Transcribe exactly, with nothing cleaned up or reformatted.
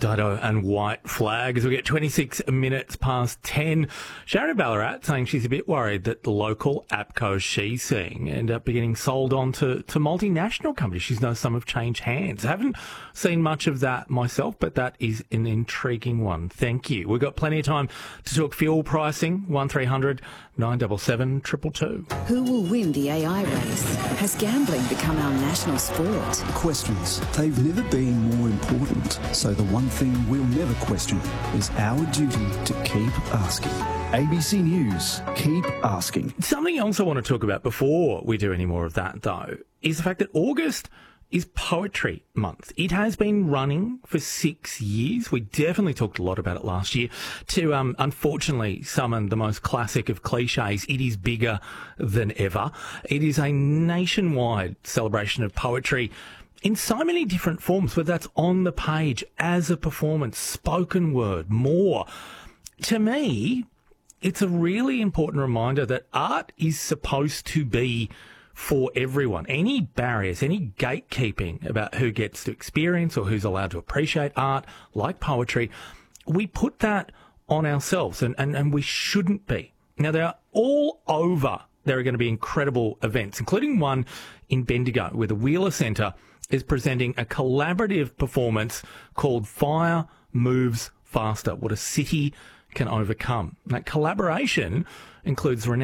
Dido and White Flag as we get twenty-six minutes past ten. Sharon Ballarat saying she's a bit worried that the local APCO she's seeing end up getting sold on to, to multinational companies. She knows some have changed hands. I haven't seen much of that myself, but that is an intriguing one. Thank you. We've got plenty of time to talk fuel pricing. one three hundred nine seven seven two two two. Who will win the A I race? Has gambling become our national sport? Questions. They've never been more important. So the one thing we'll never question is our duty to keep asking. A B C News, keep asking. Something else I want to talk about before we do any more of that, though, is the fact that August is Poetry Month. It has been running for six years. We definitely talked a lot about it last year. To um, unfortunately summon the most classic of cliches, it is bigger than ever. It is a nationwide celebration of poetry in so many different forms, whether that's on the page, as a performance, spoken word, more. To me, it's a really important reminder that art is supposed to be for everyone. Any barriers, any gatekeeping about who gets to experience or who's allowed to appreciate art, like poetry, we put that on ourselves, and, and, and we shouldn't be. Now, they are all over. There are going to be incredible events, including one in Bendigo, where the Wheeler Centre is presenting a collaborative performance called Fire Moves Faster, What a City Can Overcome. That collaboration includes renowned